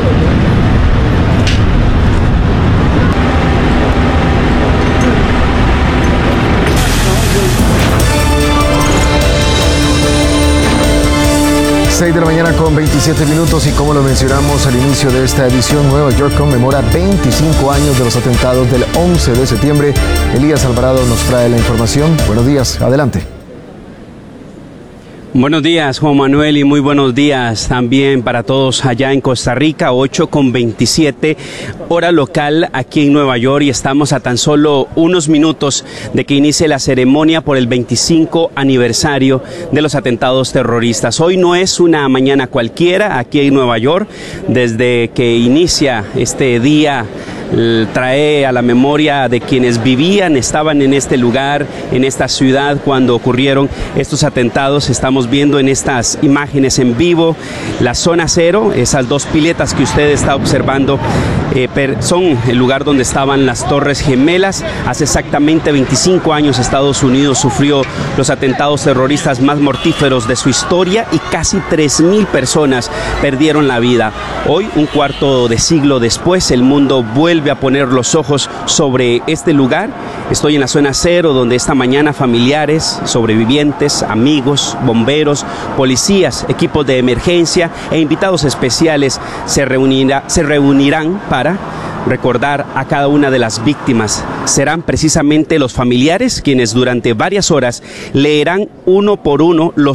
De la mañana con 27 minutos y como lo mencionamos al inicio de esta edición, Nueva York conmemora 25 años de los atentados del 11 de septiembre. Elías Alvarado nos trae la información. Buenos días, adelante. Buenos días, Juan Manuel, y muy buenos días también para todos allá en Costa Rica, 8:27 hora local aquí en Nueva York, y estamos a tan solo unos minutos de que inicie la ceremonia por el 25 aniversario de los atentados terroristas. Hoy no es una mañana cualquiera aquí en Nueva York. Desde que inicia este día trae a la memoria de quienes vivían, estaban en este lugar, en esta ciudad cuando ocurrieron estos atentados. Estamos viendo en estas imágenes en vivo la zona cero, esas dos piletas que usted está observando son el lugar donde estaban las Torres Gemelas. Hace exactamente 25 años Estados Unidos sufrió los atentados terroristas más mortíferos de su historia y casi 3.000 personas perdieron la vida. Hoy, un cuarto de siglo después, el mundo vuelve a poner los ojos sobre este lugar. Estoy en la zona cero, donde esta mañana familiares, sobrevivientes, amigos, bomberos, policías, equipos de emergencia e invitados especiales se reunirán para recordar a cada una de las víctimas. Serán precisamente los familiares quienes durante varias horas leerán uno por uno los